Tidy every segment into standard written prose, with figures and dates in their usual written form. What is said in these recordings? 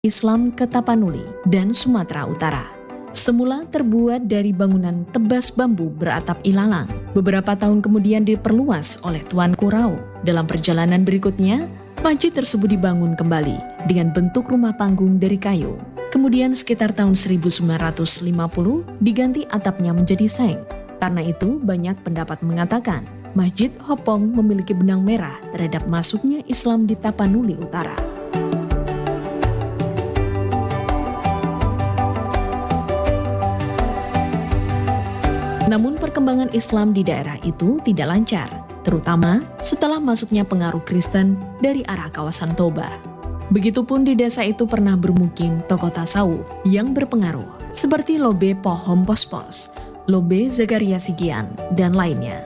Islam ke Tapanuli dan Sumatera Utara. Semula terbuat dari bangunan tebas bambu beratap ilalang. Beberapa tahun kemudian diperluas oleh Tuanku Rau. Dalam perjalanan berikutnya, masjid tersebut dibangun kembali dengan bentuk rumah panggung dari kayu. Kemudian sekitar tahun 1950 diganti atapnya menjadi seng. Karena itu banyak pendapat mengatakan Masjid Hopong memiliki benang merah terhadap masuknya Islam di Tapanuli Utara. Namun perkembangan Islam di daerah itu tidak lancar, terutama setelah masuknya pengaruh Kristen dari arah kawasan Toba. Begitupun di desa itu pernah bermukim tokoh tasawuf yang berpengaruh, seperti Lobe Pohom Pospos, Lobe Zakaria Sigian, dan lainnya.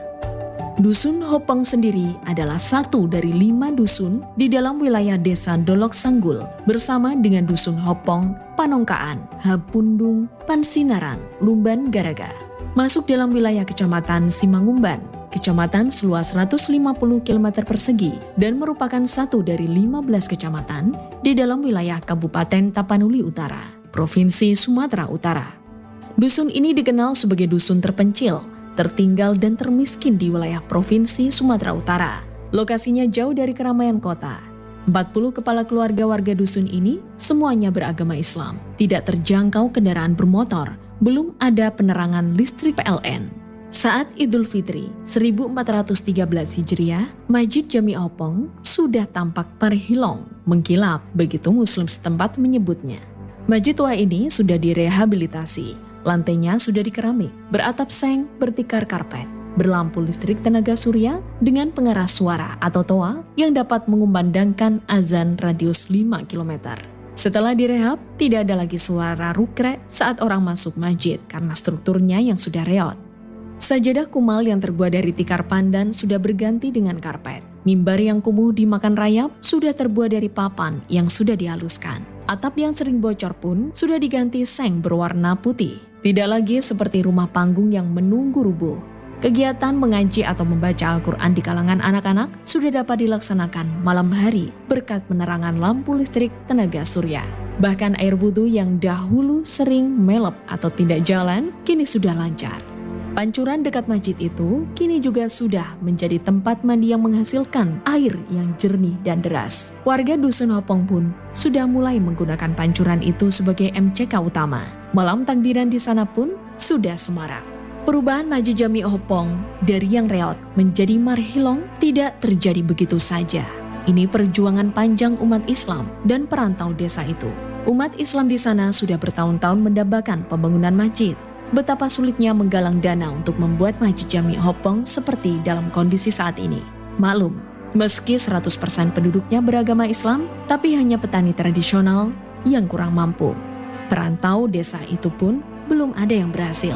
Dusun Hopong sendiri adalah satu dari 5 dusun di dalam wilayah desa Dolok Sanggul bersama dengan Dusun Hopong, Panongkaan, Hapundung, Pansinaran, Lumban Garaga. Masuk dalam wilayah Kecamatan Simangumban, kecamatan seluas 150 km persegi dan merupakan satu dari 15 kecamatan di dalam wilayah Kabupaten Tapanuli Utara, Provinsi Sumatera Utara. Dusun ini dikenal sebagai dusun terpencil, tertinggal dan termiskin di wilayah Provinsi Sumatera Utara. Lokasinya jauh dari keramaian kota. 40 kepala keluarga warga dusun ini semuanya beragama Islam. Tidak terjangkau kendaraan bermotor, belum ada penerangan listrik PLN. Saat Idul Fitri 1413 Hijriah, Masjid Jami Hopong sudah tampak parhilong, mengkilap, begitu Muslim setempat menyebutnya. Masjid tua ini sudah direhabilitasi, lantainya sudah dikeramik, beratap seng, bertikar karpet, berlampu listrik tenaga surya dengan pengeras suara atau toa yang dapat mengumandangkan azan radius 5 km. Setelah direhab, tidak ada lagi suara rukrek saat orang masuk masjid karena strukturnya yang sudah reot. Sajadah kumal yang terbuat dari tikar pandan sudah berganti dengan karpet. Mimbar yang kumuh dimakan rayap sudah terbuat dari papan yang sudah dihaluskan. Atap yang sering bocor pun sudah diganti seng berwarna putih. Tidak lagi seperti rumah panggung yang menunggu rubuh. Kegiatan mengaji atau membaca Al-Quran di kalangan anak-anak sudah dapat dilaksanakan malam hari berkat penerangan lampu listrik tenaga surya. Bahkan air wudhu yang dahulu sering melep atau tidak jalan, kini sudah lancar. Pancuran dekat masjid itu kini juga sudah menjadi tempat mandi yang menghasilkan air yang jernih dan deras. Warga Dusun Hopong pun sudah mulai menggunakan pancuran itu sebagai MCK utama. Malam takbiran di sana pun sudah semarak. Perubahan Masjid Jami Hopong dari yang reot menjadi marhilong tidak terjadi begitu saja. Ini perjuangan panjang umat Islam dan perantau desa itu. Umat Islam di sana sudah bertahun-tahun mendambakan pembangunan masjid. Betapa sulitnya menggalang dana untuk membuat Masjid Jami Hopong seperti dalam kondisi saat ini. Maklum, meski 100% penduduknya beragama Islam, tapi hanya petani tradisional yang kurang mampu. Perantau desa itu pun belum ada yang berhasil.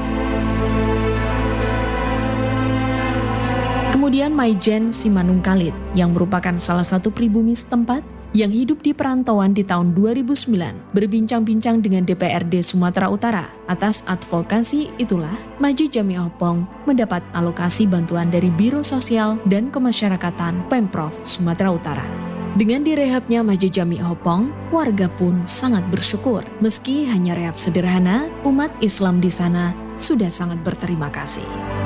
Kemudian Maijen Simanungkalit yang merupakan salah satu pribumi setempat yang hidup di perantauan di tahun 2009 berbincang-bincang dengan DPRD Sumatera Utara. Atas advokasi itulah Masjid Jami Hopong mendapat alokasi bantuan dari Biro Sosial dan Kemasyarakatan Pemprov Sumatera Utara. Dengan direhabnya Masjid Jami Hopong, warga pun sangat bersyukur. Meski hanya rehab sederhana, umat Islam di sana sudah sangat berterima kasih.